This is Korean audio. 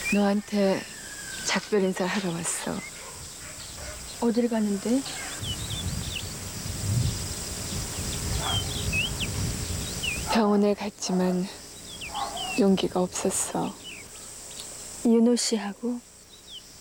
너한테 작별 인사를 하러 왔어. 어딜 가는데? 병원에 갔지만 용기가 없었어. 윤호 씨하고?